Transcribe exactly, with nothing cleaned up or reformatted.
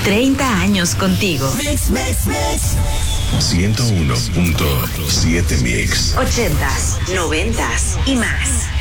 treinta años contigo. Mix, mix, mix. ciento uno punto siete Mix. ochentas, noventas y más.